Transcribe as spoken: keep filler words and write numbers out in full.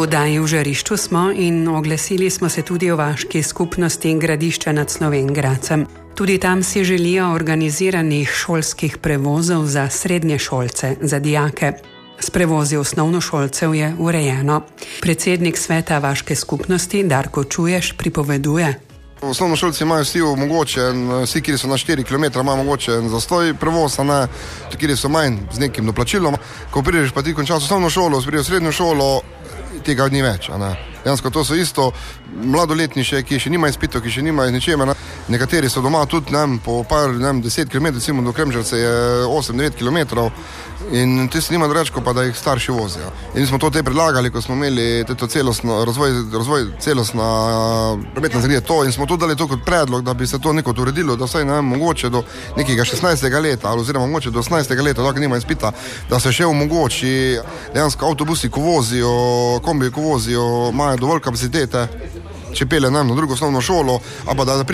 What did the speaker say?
oddaji V žarišču smo in oglasili smo se tudi o vaški skupnosti Gradišča nad Slovenj Gradcem. Tudi tam si želijo organiziranih šolskih prevozov za srednješolce, za dijake. S prevozi osnovnošolcev je urejeno. Predsednik sveta vaške skupnosti Darko Čuješ pripoveduje. Osnovnošolci imajo vsi omogočen, vsi, kjer so na štiri kilometre, imajo omogočen zastoj prevoz, a ne, kjer so manj z nekim doplačilom. Ko prideš pa ti končati osnovno šolo, prideš srednjo šolo, tega ni več, a ne. Dejansko to so isto mladoletni še, ki še nimajo izpitov, ki še nimajo ničemer. Nekateri so doma tudi, ne, po par, ne, deset kilometrov, recimo do Kremževce je osem devet kilometrov in ti se nima drugače, pa da jih starši vozijo. In smo to te predlagali, ko smo imeli to celostno razvoj, razvoj celostna prometna zgradnja to in smo to dali to kot predlog, da bi se to nekako uredilo, da vsaj ne mogoče do nekega šestnajstega leta ali oziroma mogoče do osemnajstega leta, da nima izpita, da se še omogoči dejansko avtobusi, ko vozijo, kombi, ko vozijo, imajo dovolj kapacitete, če pelje nam na drugo osnovno šolo, a pa da